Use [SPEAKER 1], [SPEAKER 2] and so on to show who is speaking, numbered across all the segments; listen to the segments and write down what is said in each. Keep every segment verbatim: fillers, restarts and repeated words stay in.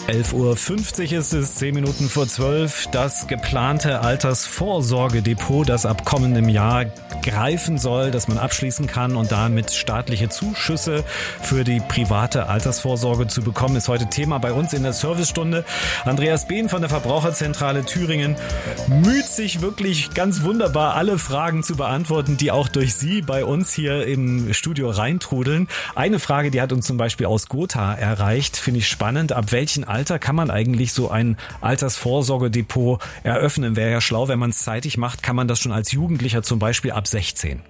[SPEAKER 1] elf Uhr fünfzig ist es, zehn Minuten vor zwölf. Das geplante Altersvorsorgedepot, das ab kommendem Jahr greifen soll, das man abschließen kann und damit staatliche Zuschüsse für die private Altersvorsorge zu bekommen, ist heute Thema bei uns in der Servicestunde. Andreas Behn von der Verbraucherzentrale Thüringen müht sich wirklich ganz wunderbar, alle Fragen zu beantworten, die auch durch Sie bei uns hier im Studio reintrudeln. Eine Frage, die hat uns zum Beispiel aus Gotha erreicht, finde ich spannend. Ab welchem Alter kann man eigentlich so ein Altersvorsorgedepot eröffnen? Wäre ja schlau, wenn man es zeitig macht, kann man das schon als Jugendlicher zum Beispiel ab sechzehn.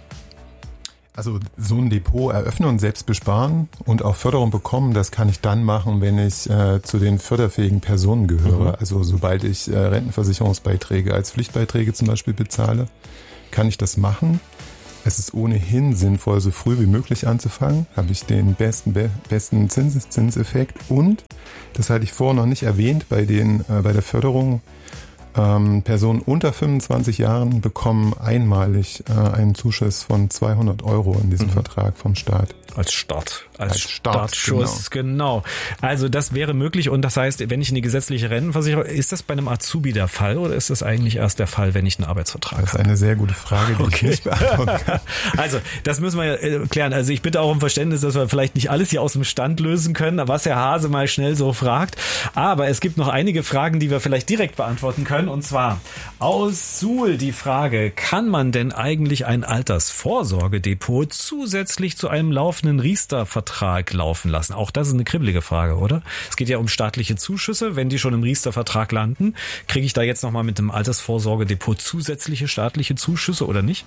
[SPEAKER 2] Also so ein Depot eröffnen und selbst besparen und auch Förderung bekommen, das kann ich dann machen, wenn ich äh, zu den förderfähigen Personen gehöre. Mhm. Also sobald ich äh, Rentenversicherungsbeiträge als Pflichtbeiträge zum Beispiel bezahle, kann ich das machen. Es ist ohnehin sinnvoll, so früh wie möglich anzufangen. Habe ich den besten, be- besten Zins- Zinseffekt. Und, das hatte ich vorher noch nicht erwähnt, bei, den, äh, bei der Förderung, ähm, Personen unter fünfundzwanzig Jahren bekommen einmalig äh, einen Zuschuss von zweihundert Euro in diesem mhm. Vertrag vom Staat.
[SPEAKER 1] Als Start, als, als
[SPEAKER 2] Start,
[SPEAKER 1] Startschuss, genau. genau. Also das wäre möglich und das heißt, wenn ich eine gesetzliche Rentenversicherung, ist das bei einem Azubi der Fall oder ist das eigentlich erst der Fall, wenn ich einen Arbeitsvertrag habe?
[SPEAKER 2] Das ist eine sehr gute Frage, die okay. ich nicht beantworten kann.
[SPEAKER 1] Also das müssen wir ja klären. Also ich bitte auch um Verständnis, dass wir vielleicht nicht alles hier aus dem Stand lösen können, was Herr Hase mal schnell so fragt. Aber es gibt noch einige Fragen, die wir vielleicht direkt beantworten können. Und zwar aus Suhl die Frage, kann man denn eigentlich ein Altersvorsorgedepot zusätzlich zu einem laufenden Riester-Vertrag laufen lassen? Auch das ist eine kribbelige Frage, oder? Es geht ja um staatliche Zuschüsse. Wenn die schon im Riester-Vertrag landen, kriege ich da jetzt nochmal mit dem Altersvorsorgedepot zusätzliche staatliche Zuschüsse oder nicht?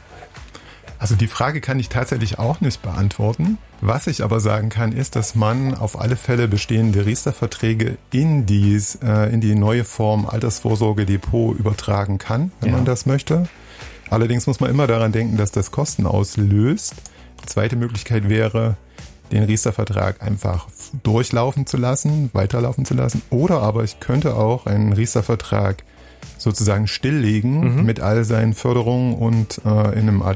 [SPEAKER 2] Also die Frage kann ich tatsächlich auch nicht beantworten. Was ich aber sagen kann, ist, dass man auf alle Fälle bestehende Riester-Verträge in, dies, äh, in die neue Form Altersvorsorgedepot übertragen kann, wenn ja. man das möchte. Allerdings muss man immer daran denken, dass das Kosten auslöst. Zweite Möglichkeit wäre, den Riester-Vertrag einfach durchlaufen zu lassen, weiterlaufen zu lassen. Oder aber ich könnte auch einen Riester-Vertrag sozusagen stilllegen mhm. mit all seinen Förderungen und äh, in einem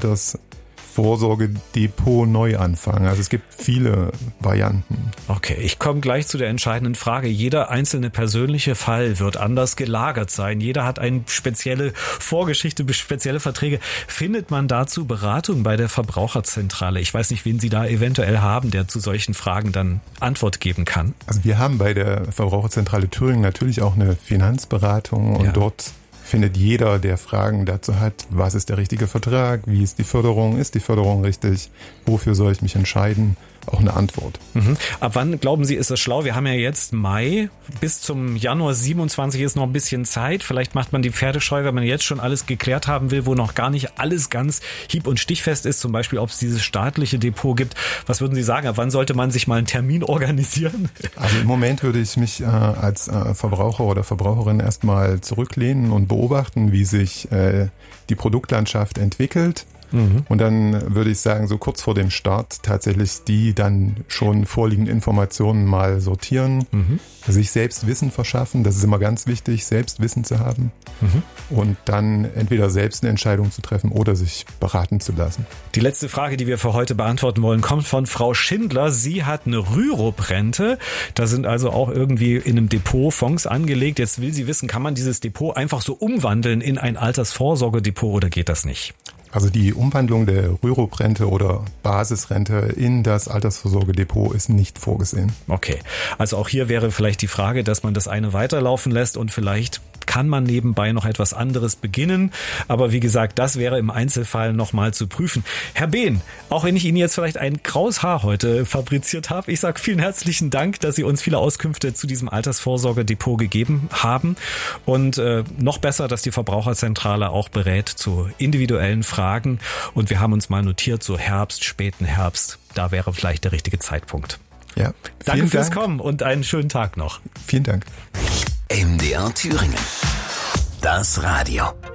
[SPEAKER 2] Altersvorsorgedepot neu anfangen. Also es gibt viele Varianten.
[SPEAKER 1] Okay, ich komme gleich zu der entscheidenden Frage. Jeder einzelne persönliche Fall wird anders gelagert sein. Jeder hat eine spezielle Vorgeschichte, spezielle Verträge. Findet man dazu Beratung bei der Verbraucherzentrale? Ich weiß nicht, wen Sie da eventuell haben, der zu solchen Fragen dann Antwort geben kann.
[SPEAKER 2] Also wir haben bei der Verbraucherzentrale Thüringen natürlich auch eine Finanzberatung und ja. dort findet jeder, der Fragen dazu hat, was ist der richtige Vertrag, wie ist die Förderung, ist die Förderung richtig, wofür soll ich mich entscheiden, auch eine Antwort.
[SPEAKER 1] Mhm. Ab wann, glauben Sie, ist das schlau? Wir haben ja jetzt Mai, bis zum Januar siebenundzwanzig ist noch ein bisschen Zeit. Vielleicht macht man die Pferdescheu, wenn man jetzt schon alles geklärt haben will, wo noch gar nicht alles ganz hieb- und stichfest ist, zum Beispiel, ob es dieses staatliche Depot gibt. Was würden Sie sagen, ab wann sollte man sich mal einen Termin organisieren?
[SPEAKER 2] Also im Moment würde ich mich äh, als äh, Verbraucher oder Verbraucherin erstmal zurücklehnen und beobachten, wie sich äh, die Produktlandschaft entwickelt. Mhm. Und dann würde ich sagen, so kurz vor dem Start tatsächlich die dann schon vorliegenden Informationen mal sortieren, mhm. sich selbst Wissen verschaffen, das ist immer ganz wichtig, selbst Wissen zu haben mhm. und dann entweder selbst eine Entscheidung zu treffen oder sich beraten zu lassen.
[SPEAKER 1] Die letzte Frage, die wir für heute beantworten wollen, kommt von Frau Schindler. Sie hat eine Rürup-Rente, da sind also auch irgendwie in einem Depot Fonds angelegt. Jetzt will sie wissen, kann man dieses Depot einfach so umwandeln in ein Altersvorsorgedepot oder geht das nicht?
[SPEAKER 2] Also die Umwandlung der Rürup-Rente oder Basisrente in das Altersvorsorgedepot ist nicht vorgesehen.
[SPEAKER 1] Okay, also auch hier wäre vielleicht die Frage, dass man das eine weiterlaufen lässt und vielleicht kann man nebenbei noch etwas anderes beginnen. Aber wie gesagt, das wäre im Einzelfall nochmal zu prüfen. Herr Behn, auch wenn ich Ihnen jetzt vielleicht ein graues Haar heute fabriziert habe, ich sage vielen herzlichen Dank, dass Sie uns viele Auskünfte zu diesem Altersvorsorgedepot gegeben haben. Und äh, noch besser, dass die Verbraucherzentrale auch berät zu individuellen Fragen. Und wir haben uns mal notiert, so Herbst, späten Herbst, da wäre vielleicht der richtige Zeitpunkt.
[SPEAKER 2] Ja,
[SPEAKER 1] Danke fürs
[SPEAKER 2] Dank.
[SPEAKER 1] Kommen und einen schönen Tag noch.
[SPEAKER 2] Vielen Dank.
[SPEAKER 3] M D R Thüringen. Das Radio.